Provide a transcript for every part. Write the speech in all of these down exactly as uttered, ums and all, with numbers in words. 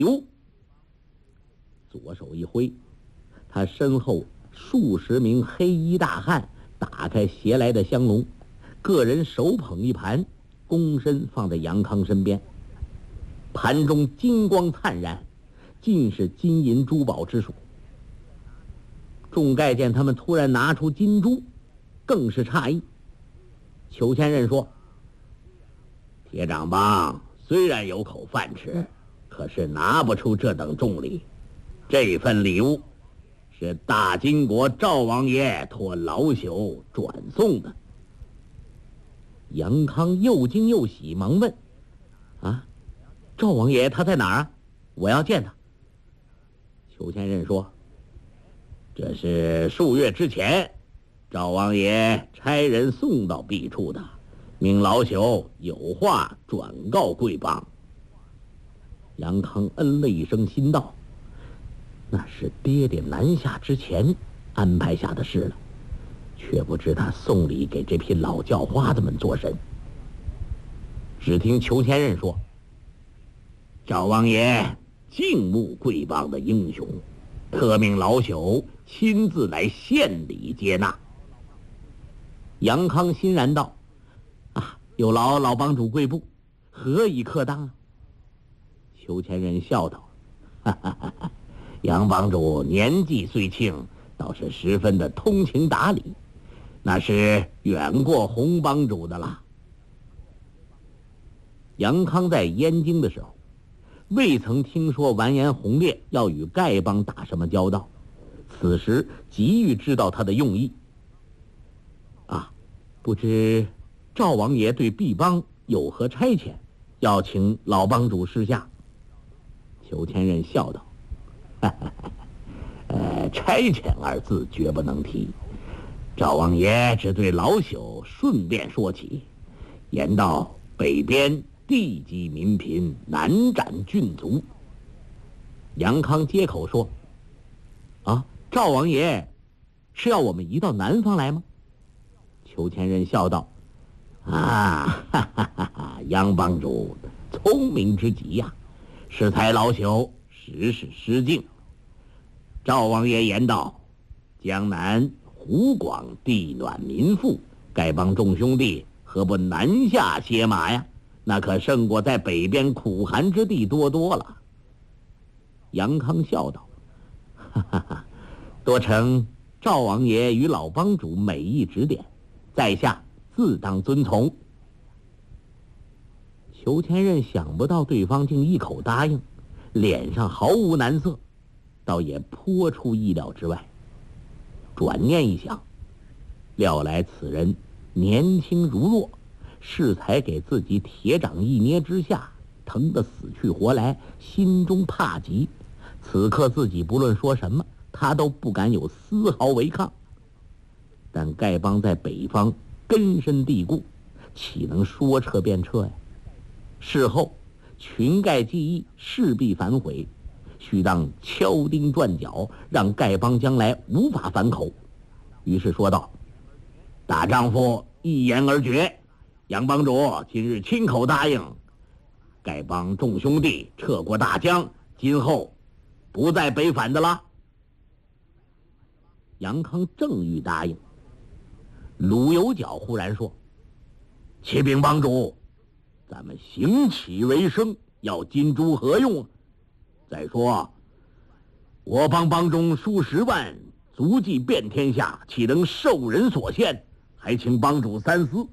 哟，左手一挥，他身后数十名黑衣大汉打开携来的香笼，个人手捧一盘，躬身放在杨康身边。盘中金光灿然，尽是金银珠宝之属。众盖见他们突然拿出金珠，更是诧异。裘千仞说：铁掌帮虽然有口饭吃，可是拿不出这等重礼。这份礼物是大金国赵王爷托老朽转送的。杨康又惊又喜，忙问：啊，赵王爷他在哪儿啊？我要见他。裘千仞说：这是数月之前赵王爷差人送到敝处的，命老朽有话转告贵帮。杨康嗯了一声，心道：那是爹爹南下之前安排下的事了，却不知他送礼给这批老叫花子们做甚。只听裘千仞说：赵王爷敬慕贵帮的英雄，特命老朽亲自来献礼接纳。杨康欣然道：啊，有劳老帮主贵部，何以克当啊？裘千仞笑道：哈哈哈哈，杨帮主年纪虽轻，倒是十分的通情达理，那是远过洪帮主的了。杨康在燕京的时候，未曾听说完颜洪烈要与丐帮打什么交道，此时急于知道他的用意。啊，不知赵王爷对毕帮有何差遣，要请老帮主示下。裘千仞笑道：哈哈哈，呃，差遣二字绝不能提。赵王爷只对老朽顺便说起，言道北边地积民贫，难斩郡卒。杨康接口说：啊，赵王爷是要我们移到南方来吗？裘千仞笑道：啊，哈哈哈哈，杨帮主聪明之极呀、啊，适才老朽实是失敬。赵王爷言道：江南湖广地暖民富，丐帮众兄弟何不南下歇马呀？那可胜过在北边苦寒之地多多了。杨康笑道：哈哈哈，多承赵王爷与老帮主美意指点，在下自当遵从。裘千仞想不到对方竟一口答应，脸上毫无难色，倒也颇出意料之外。转念一想，料来此人年轻如弱，适才给自己铁掌一捏之下，疼得死去活来，心中怕极。此刻自己不论说什么，他都不敢有丝毫违抗。但丐帮在北方根深蒂固，岂能说撤便撤呀？事后群丐记忆势必反悔，须当敲钉转脚，让丐帮将来无法反口。于是说道：大丈夫一言而决，杨帮主今日亲口答应，丐帮众兄弟撤过大江，今后不再北返的了。杨康正欲答应，鲁有角忽然说：启禀帮主，咱们行乞为生，要金珠何用啊？再说我帮帮中数十万，足迹遍天下，岂能受人所限？还请帮主三思。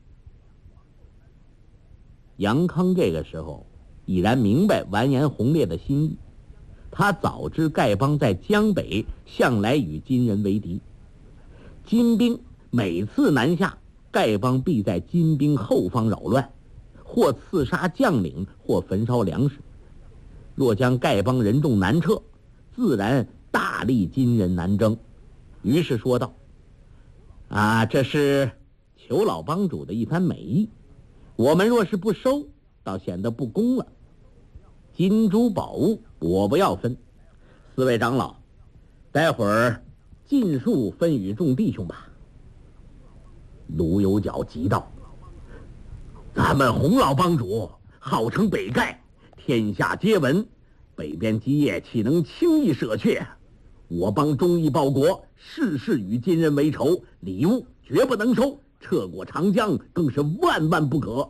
杨康这个时候已然明白完颜洪烈的心意，他早知丐帮在江北向来与金人为敌，金兵每次南下，丐帮必在金兵后方扰乱，或刺杀将领，或焚烧粮食。若将丐帮人众南撤，自然大力金人南征。于是说道：啊，这是求老帮主的一番美意，我们若是不收，倒显得不公了。金珠宝物我不要分，四位长老，待会儿尽数分与众弟兄吧。卢有角急道：咱们洪老帮主号称北丐，天下皆闻， 北边基业岂能轻易舍却？我帮忠义报国，事事与金人为仇，礼物绝不能收，撤过长江更是万万不可。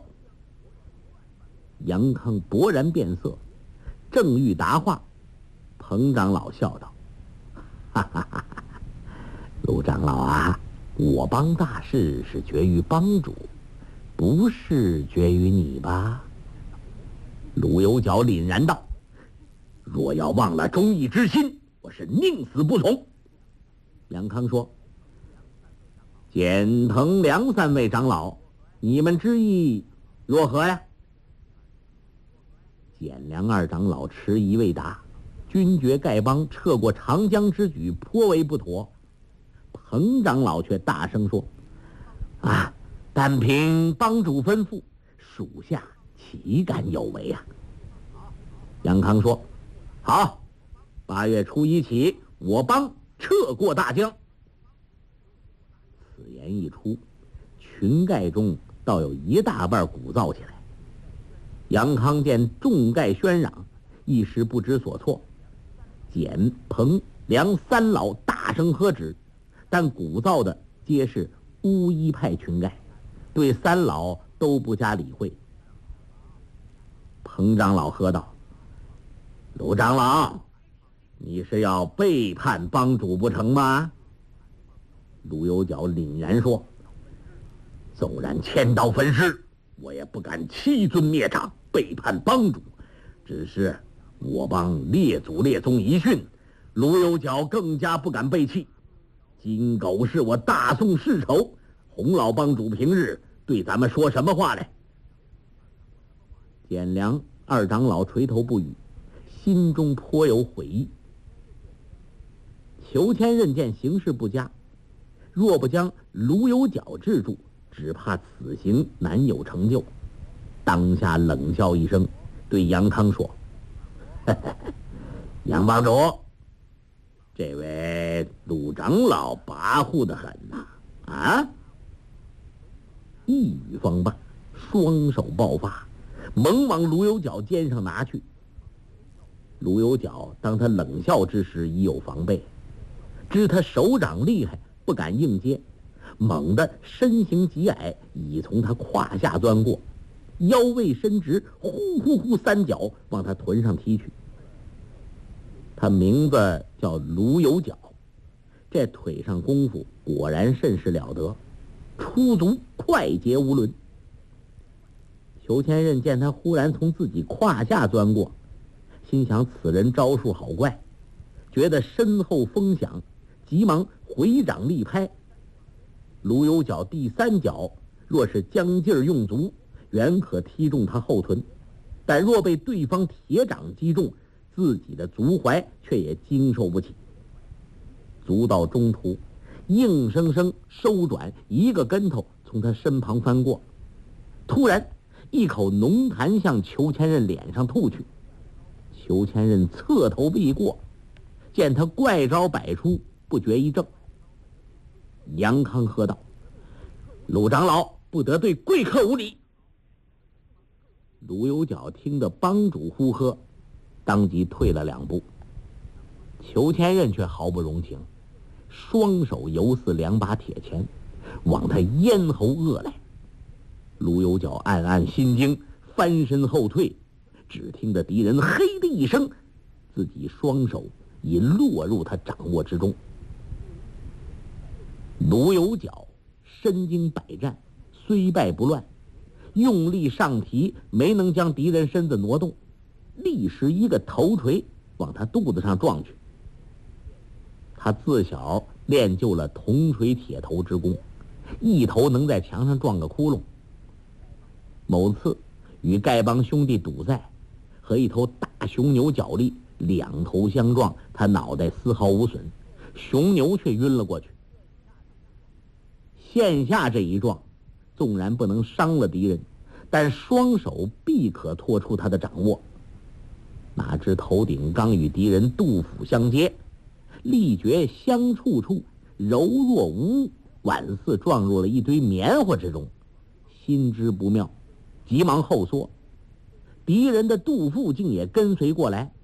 杨康勃然变色，正欲答话，彭长老笑道：“哈哈哈哈，陆长老啊，我帮大事是决于帮主，不是决于你吧？”陆有角凛然道：“若要忘了忠义之心，我是宁死不从。”杨康说：“简、滕、梁三位长老，你们之意若何呀？”简、梁二长老迟疑未答，均觉丐帮撤过长江之举颇为不妥。彭长老却大声说：“啊，但凭帮主吩咐，属下岂敢有违啊！”杨康说：“好，八月初一起，我帮撤过大江。”此言一出，群丐中倒有一大半鼓噪起来。杨康见众丐喧嚷，一时不知所措。简、彭、梁三老大声喝止，但鼓噪的皆是乌衣派群丐，对三老都不加理会。彭长老喝道：“陆长老，你是要背叛帮主不成吗？”陆有角凛然说：“纵然千刀分尸，我也不敢欺尊灭长，背叛帮主。只是我帮列祖列宗遗训，陆有角更加不敢背弃。金狗是我大宋世仇，洪老帮主平日对咱们说什么话来？”简、梁二长老垂头不语，心中颇有悔意。裘千仞见形势不佳，若不将卢有角制住，只怕此行难有成就。当下冷笑一声，对杨康说：“杨帮主，这位陆长老跋扈得很呐！啊！”一语方罢，双手爆发，猛往卢有角肩上拿去。卢有角当他冷笑之时已有防备，知他手掌厉害，不敢硬接，猛地身形极矮，已从他胯下钻过，腰位伸直，呼呼呼三脚往他臀上踢去。他名字叫卢有角，这腿上功夫果然甚是了得，出足快捷无伦。裘千仞见他忽然从自己胯下钻过，心想此人招数好怪，觉得身后风响，急忙回掌力拍。卢有角第三脚若是将劲儿用足，原可踢中他后臀，但若被对方铁掌击中，自己的足踝却也经受不起。足到中途，硬生生收转，一个跟头从他身旁翻过，突然一口浓痰向裘千仞脸上吐去。裘千仞侧头避过，见他怪招百出，不觉一怔。杨康喝道：“陆长老不得对贵客无礼！”卢有角听得帮主呼喝，当即退了两步。裘千仞却毫不容情，双手犹似两把铁钳，往他咽喉扼来。卢有角暗暗心惊，翻身后退，只听得敌人嘿的一声，自己双手已落入他掌握之中。卢有角身经百战，虽败不乱，用力上提，没能将敌人身子挪动，立时一个头锤往他肚子上撞去。他自小练就了铜锤铁头之功，一头能在墙上撞个窟窿。某次与丐帮兄弟赌赛，和一头大雄牛角力，两头相撞，他脑袋丝毫无损，雄牛却晕了过去。线下这一撞，纵然不能伤了敌人，但双手必可脱出他的掌握。哪知头顶刚与敌人肚腹相接，力觉相触处柔若无物，宛似撞入了一堆棉花之中，心知不妙，急忙后缩。敌人的肚腹竟也跟随过来，